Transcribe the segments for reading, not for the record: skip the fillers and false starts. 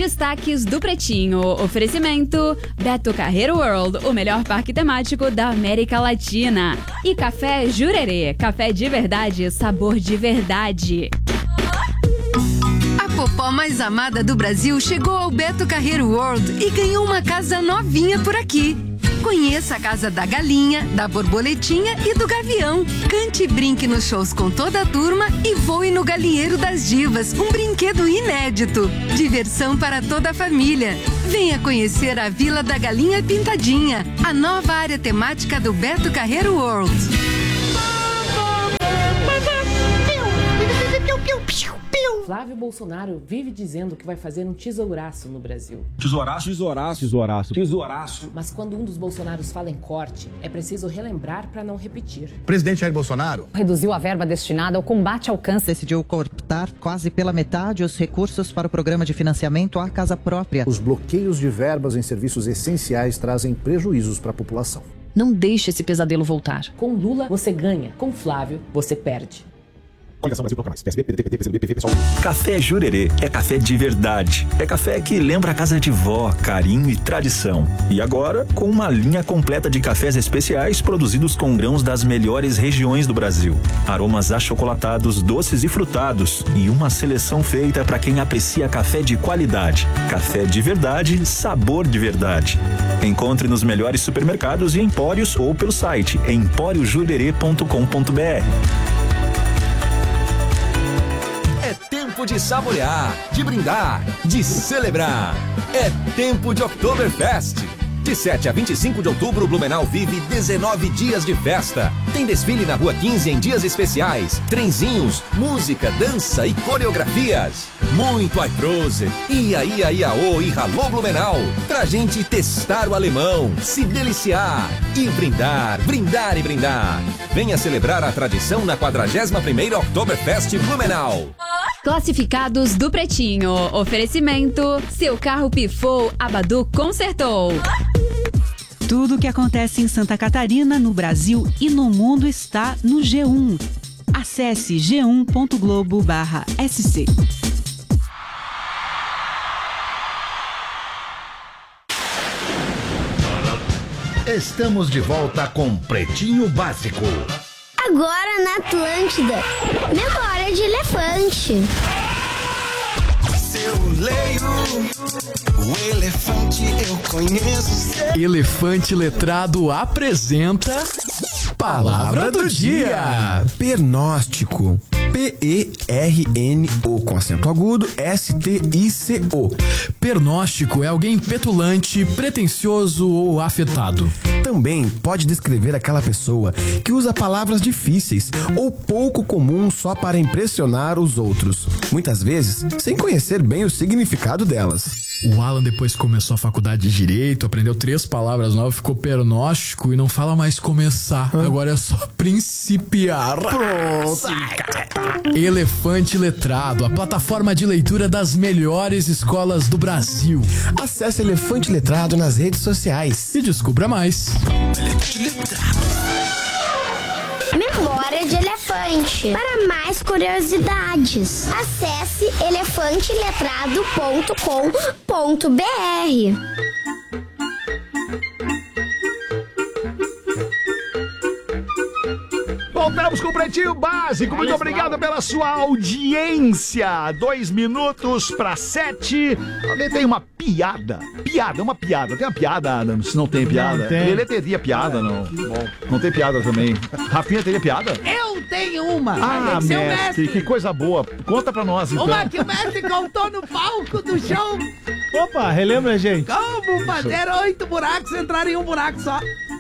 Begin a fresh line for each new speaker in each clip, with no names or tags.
Destaques do Pretinho. Oferecimento Beto Carreiro World, o melhor parque temático da América Latina. E Café Jurerê, café de verdade, sabor de verdade.
A popó mais amada do Brasil chegou ao Beto Carreiro World e ganhou uma casa novinha por aqui. Conheça a casa da galinha, da borboletinha e do gavião. Cante e brinque nos shows com toda a turma e voe no galinheiro das divas, um brinquedo inédito. Diversão para toda a família. Venha conhecer a Vila da Galinha Pintadinha, a nova área temática do Beto Carreiro World.
Flávio Bolsonaro vive dizendo que vai fazer um tesouraço no Brasil.
Tesouraço? Tesouraço. Tesouraço. Tesouraço.
Mas quando um dos Bolsonaros fala em corte, é preciso relembrar para não repetir.
O presidente Jair Bolsonaro
reduziu a verba destinada ao combate ao câncer.
Decidiu cortar quase pela metade os recursos para o programa de financiamento à casa própria.
Os bloqueios de verbas em serviços essenciais trazem prejuízos para a população.
Não deixe esse pesadelo voltar.
Com Lula, você ganha. Com Flávio, você perde.
Coligação Brasil mais. PSB, PDT, PCdoB, PV, pessoal.
Café Jurerê é café de verdade. É café que lembra a casa de vó, carinho e tradição. E agora, com uma linha completa de cafés especiais produzidos com grãos das melhores regiões do Brasil. Aromas achocolatados, doces e frutados. E uma seleção feita para quem aprecia café de qualidade. Café de verdade, sabor de verdade. Encontre nos melhores supermercados e empórios ou pelo site emporiojurerê.com.br.
É tempo de saborear, de brindar, de celebrar. É tempo de Oktoberfest. De 7 a 25 de outubro, Blumenau vive 19 dias de festa. Tem desfile na Rua 15 em dias especiais, trenzinhos, música, dança e coreografias. Muito Aiprose, ia, iaô e ralô Blumenau. Pra gente testar o alemão, se deliciar e brindar, brindar e brindar. Venha celebrar a tradição na 41ª Oktoberfest Blumenau.
Classificados do Pretinho. Oferecimento: seu carro pifou, a Badu consertou.
Tudo o que acontece em Santa Catarina, no Brasil e no mundo está no G1. Acesse g1.globo/sc.
Estamos de volta com Pretinho Básico.
Agora na Atlântida, memória de elefante.
Eu leio o elefante, eu conheço.
Elefante Letrado apresenta Palavra do Dia. Pernóstico. P-E-R-N-O com acento agudo, S-T-I-C-O. Pernóstico é alguém petulante, pretensioso ou afetado.
Também pode descrever aquela pessoa que usa palavras difíceis ou pouco comuns só para impressionar os outros, muitas vezes sem conhecer bem o significado delas.
O Alan depois começou a faculdade de Direito, aprendeu 3 palavras novas, ficou pernóstico e não fala mais começar. Agora é só principiar.
Pronto.
Elefante Letrado, a plataforma de leitura das melhores escolas do Brasil.
Acesse Elefante Letrado nas redes sociais
e descubra mais.
Memória de elefante. Para mais curiosidades, acesse elefanteletrado.com.br.
Voltamos com o Pretinho Básico. Muito obrigado pela sua audiência. 2 minutos para 7. Alguém tem uma piada? Uma piada. Tem uma piada, Adam? Se não tem piada. Ele teria piada, não. Bom, não tem piada também. Rafinha teria piada?
Eu tenho uma.
Ah, mestre, que coisa boa. Conta pra nós, então.
Uma que o mestre contou no palco do show.
Opa, relembra, gente.
Como fazer 8 buracos entrar em um buraco só.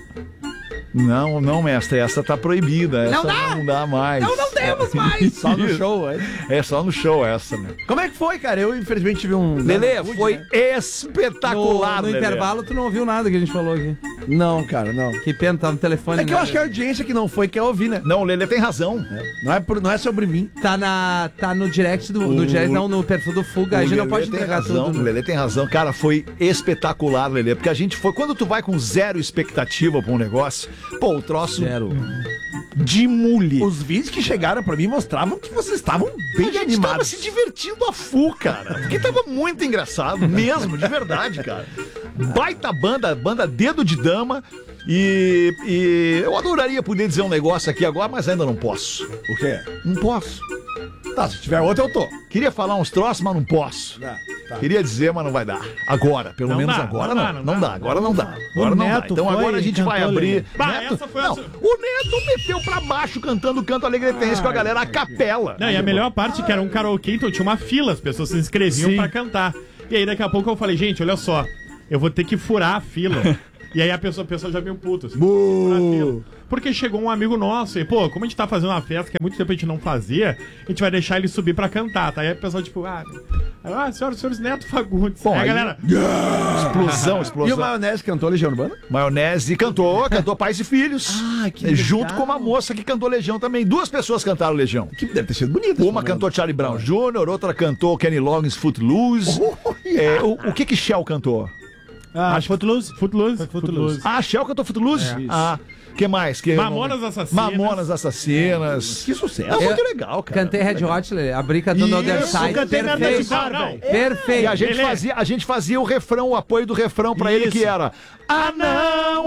Não, mestre, essa tá proibida. Essa não dá mais.
Então não temos mais.
Só no show, é só no show essa, né?
Como é que foi, cara? Eu, infelizmente, tive um...
Lelê, foi espetacular,
No intervalo, tu não ouviu nada que a gente falou aqui.
Não, cara, não.
Que pena, tá no telefone.
É que eu acho que a audiência que não foi quer ouvir, né?
Não, o Lelê tem razão.
Não é sobre mim.
Tá no direct do direct, não, no perfil do Fuga. A gente não pode entregar tudo.
O Lelê tem razão. Cara, foi espetacular, Lelê. Porque a gente foi... Quando tu vai com zero expectativa pra um negócio, pô, o troço...
Zero.
de mule.
Os vídeos que chegaram pra mim mostravam que vocês estavam bem
A gente
animados.
tava se divertindo a full, cara. Porque tava muito engraçado mesmo, de verdade, cara. Baita banda Dedo de Dama. E eu adoraria poder dizer um negócio aqui agora, mas ainda não posso.
O quê?
Não posso.
Tá, se tiver outro eu tô.
Queria falar uns troços, mas não posso.
Tá.
Queria dizer, mas não vai dar. Agora, pelo
Não
menos
dá,
agora
não
não.
dá,
Não dá, agora não dá. Agora
O
não dá.
Neto
Então
foi
agora a gente
e
vai
cantou
abrir.
Lelê.
Neto, não, o Neto meteu pra baixo cantando o canto alegretense com a galera a capela.
Não, e a melhor parte é que era um karaokê, então tinha uma fila, as pessoas se inscreviam
Sim.
pra cantar. E aí daqui a pouco eu falei, gente, olha só, eu vou ter que furar a fila. E aí a pessoa já veio puta, assim, furar a fila. Porque chegou um amigo nosso e, pô, como a gente tá fazendo uma festa que há muito tempo a gente não fazia, a gente vai deixar ele subir pra cantar, tá? Aí a pessoa, tipo, senhores Neto Fagundes.
Bom,
aí a
aí-
galera...
Explosão.
E o Maionese cantou Legião Urbana?
Maionese cantou Pais e Filhos.
que legal.
Junto com uma moça que cantou Legião também. 2 pessoas cantaram Legião.
Que deve ter sido bonito.
Uma cantou Charlie Brown Jr., outra cantou Kenny Loggins Footloose. O que Shell cantou?
Acho Footloose.
Ah, Shell cantou Footloose? Que mais?
Mamonas Assassinas.
Mamonas Assassinas.
Que sucesso.
É muito legal, cara.
Cantei Red Hot, Lelê. Abri cantando Other Side.
Eu cantei Merda de Bar, velho.
Perfeito.
E a gente fazia o refrão, o apoio do refrão pra ele, que era não,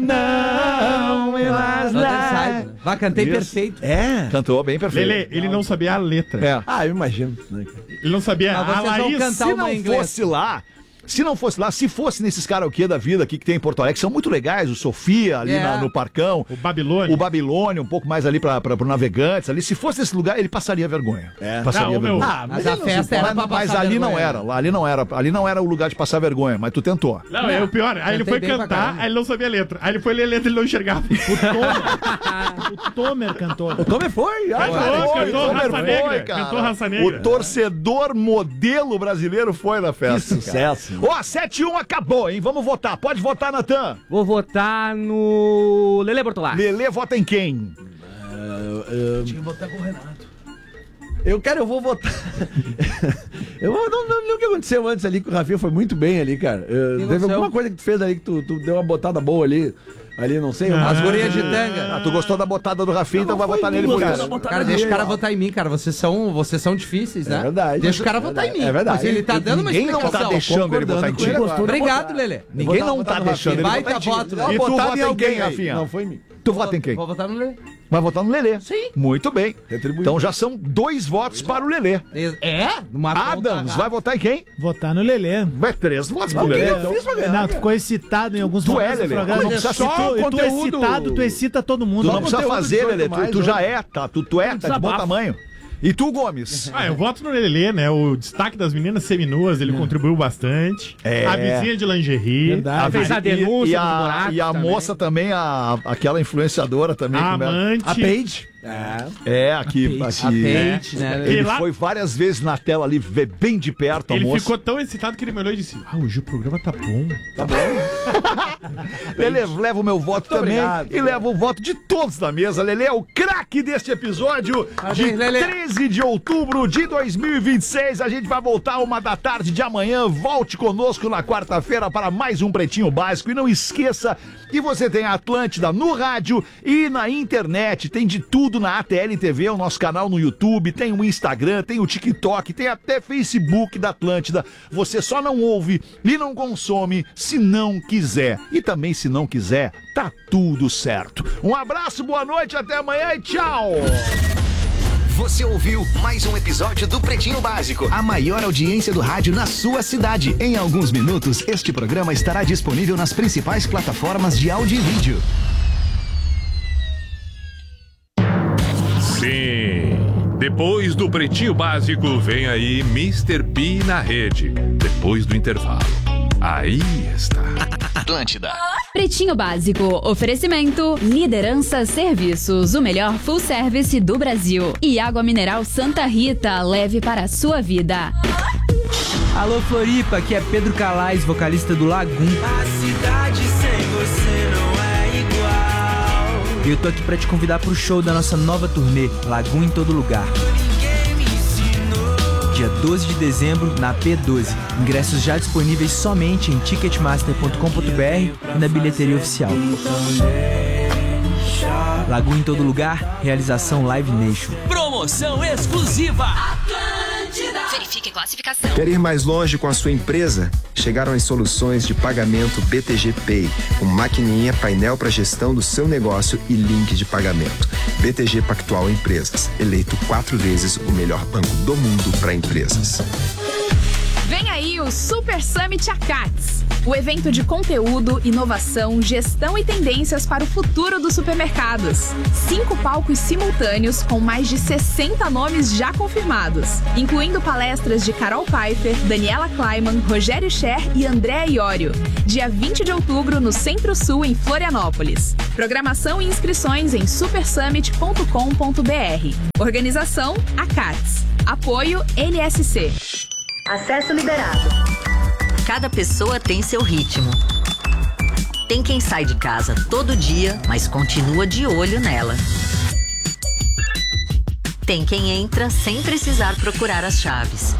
Other Side. Vai, cantei perfeito.
É.
Cantou bem perfeito.
Lelê, ele não sabia a letra.
Eu imagino.
Ele não sabia
Mas
a
vocês vão
Laís.
cantar
Se
uma
não
em inglês.
fosse lá, se fosse nesses karaokê da vida aqui que tem em Porto Alegre, que são muito legais, o Sofia ali no Parcão,
O Babilônia.
o Babilônia, um pouco mais ali pro Navegantes, ali, se fosse nesse lugar, ele passaria vergonha. Passaria
Não, meu.
vergonha.
Mas a festa era pra
Mas
passar
ali não
vergonha.
era, ali não era o lugar de passar vergonha, mas tu tentou.
Não, é o pior. Aí ele
Cantei
foi
bem pra
cantar,
caramba.
aí ele não sabia a letra. Aí ele foi ler a letra e ele não enxergava.
O Tomer cantou.
O Tomer foi.
Cantou Raça Negra. Cantou Raça Negra.
O torcedor modelo brasileiro foi na festa.
Que sucesso.
Ó, 7-1 acabou, hein? Vamos votar. Pode votar, Natan.
Vou votar no Lelê Bortolatti.
Lelê vota em quem?
Tinha que votar com o Renato. Eu vou votar. O que aconteceu antes ali com o Rafinha foi muito bem ali, cara. Teve
aconteceu?
alguma coisa que tu fez ali que tu deu uma botada boa ali. Ali, não sei.
As gurias de tanga.
Tu gostou da botada do Rafinha, então vai votar nele por isso.
Cara, deixa o cara votar em mim, cara. Vocês são difíceis, né?
É verdade.
Deixa o cara votar em mim.
É verdade.
Mas ele tá dando uma
Ninguém não
explicação.
tá deixando ele votar em ti.
Obrigado, Lelê.
Ninguém não tá deixando ele votar
Baita
em ti.
voto,
E
Lelê.
tu
Votava
vota
em
em
alguém
quem,
aí.
Rafinha?
Não foi em mim.
Tu vota em quem?
Vou votar no Lelê.
Vai votar no Lelê.
Sim.
Muito bem.
Retribuído.
Então já são 2 votos para o Lelê.
É? Numa
Adams, vai votar em quem?
Votar no Lelê.
Vai 3 votos pro Lelê.
Não, tu ficou excitado em alguns
Tu
momentos
é,
do
Lelê.
programa.
Não precisa
Só
só
tu é
conteúdo.
excitado, tu excita todo mundo.
Tu não precisa fazer, Lelê. Tu já é, tá? Tu é, tá de bom tamanho. E tu, Gomes?
Eu voto no Lelê, né? O destaque das meninas seminuas, ele contribuiu bastante.
É.
A vizinha de lingerie.
Verdade.
Fez a denúncia dos buracos
E a
também.
moça também, aquela influenciadora também.
A
como é?
amante.
A Paige.
Aqui.
A Paige, né?
Ele
E lá-
foi várias vezes na tela ali, ver bem de perto a
Ele
moça.
ficou tão excitado que ele me olhou e disse: hoje o programa tá bom.
Lelê, leva o meu voto também.
obrigado.
E leva o voto de todos da mesa. Lelê é o craque deste episódio de
Lelê.
13 de outubro de 2026. A gente vai voltar 1h da tarde de amanhã. Volte conosco na quarta-feira para mais um Pretinho Básico. E não esqueça que você tem a Atlântida no rádio e na internet. Tem de tudo na ATL TV, o nosso canal no YouTube. Tem o Instagram, tem o TikTok, tem até Facebook da Atlântida. Você só não ouve e não consome se não quiser. E também se não quiser, tá tudo certo. Um abraço, boa noite, até amanhã e tchau!
Você ouviu mais um episódio do Pretinho Básico, a maior audiência do rádio na sua cidade. Em alguns minutos, este programa estará disponível nas principais plataformas de áudio e vídeo.
Sim. Depois do Pretinho Básico, vem aí Mr. P na rede. Depois do intervalo. Aí está.
Atlântida.
Pretinho Básico, oferecimento, Liderança Serviços, o melhor full service do Brasil. E água mineral Santa Rita, leve para a sua vida.
Alô Floripa, aqui é Pedro Calais, vocalista do Lagum.
A cidade sem você não é igual.
E eu tô aqui pra te convidar pro show da nossa nova turnê, Lagum em Todo Lugar. Dia 12 de dezembro, na P12. Ingressos já disponíveis somente em ticketmaster.com.br e na bilheteria oficial.
Então deixa
Lagoa em todo lugar, realização Live Nation.
Promoção exclusiva.
Verifique a classificação.
Quer ir mais longe com a sua empresa? Chegaram as soluções de pagamento BTG Pay, com maquininha, painel para gestão do seu negócio e link de pagamento. BTG Pactual Empresas, eleito 4 vezes o melhor banco do mundo para empresas.
Vem aí o Super Summit Acats, o evento de conteúdo, inovação, gestão e tendências para o futuro dos supermercados. 5 palcos simultâneos com mais de 60 nomes já confirmados, incluindo palestras de Carol Pfeiffer, Daniela Kleiman, Rogério Scher e Andréa Iorio. Dia 20 de outubro no Centro-Sul, em Florianópolis. Programação e inscrições em supersummit.com.br. Organização Acats. Apoio NSC.
Acesso liberado. Cada pessoa tem seu ritmo. Tem quem sai de casa todo dia, mas continua de olho nela. Tem quem entra sem precisar procurar as chaves.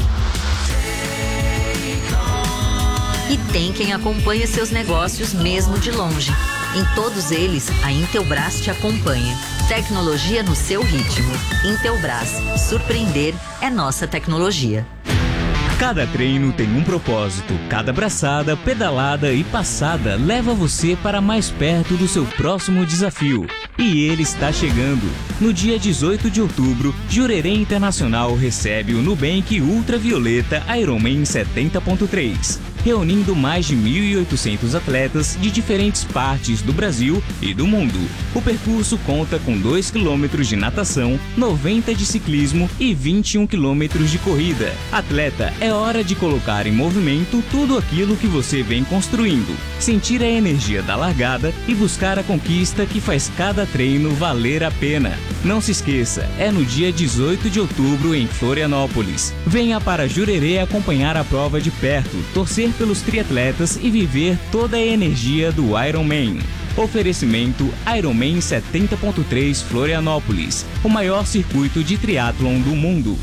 E tem quem acompanha seus negócios mesmo de longe. Em todos eles, a Intelbras te acompanha. Tecnologia no seu ritmo. Intelbras. Surpreender é nossa tecnologia.
Cada treino tem um propósito. Cada braçada, pedalada e passada leva você para mais perto do seu próximo desafio. E ele está chegando. No dia 18 de outubro, Jurerê Internacional recebe o Nubank Ultravioleta Ironman 70.3. Reunindo mais de 1.800 atletas de diferentes partes do Brasil e do mundo. O percurso conta com 2 km de natação, 90 de ciclismo e 21 km de corrida. Atleta, é hora de colocar em movimento tudo aquilo que você vem construindo. Sentir a energia da largada e buscar a conquista que faz cada treino valer a pena. Não se esqueça, é no dia 18 de outubro em Florianópolis. Venha para Jurerê acompanhar a prova de perto, torcer pelos triatletas e viver toda a energia do Ironman. Oferecimento Ironman 70.3 Florianópolis, o maior circuito de triatlon do mundo.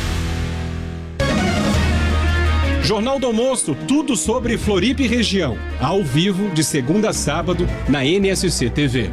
Jornal do Almoço, tudo sobre Floripa e região. Ao vivo, de segunda a sábado, na NSC TV.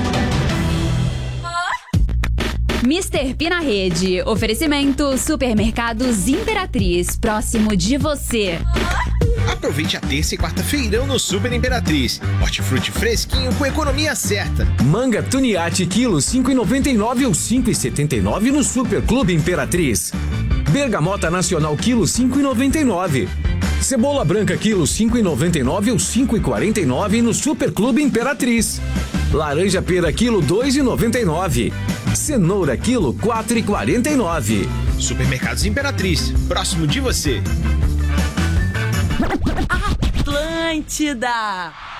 Mr. P na rede. Oferecimento Supermercados Imperatriz, próximo de você.
Aproveite a terça e quarta-feirão no Super Imperatriz. Hortifruti fresquinho com economia certa.
Manga Tuniate, quilo 5,99 ou 5,79 no Super Clube Imperatriz. Bergamota Nacional, quilo 5,99. Cebola branca, quilo 5,99 ou 5,49 no Super Clube Imperatriz. Laranja pera, quilo 2,99. Cenoura, quilo 4,49.
Supermercados Imperatriz, próximo de você.
Atlântida!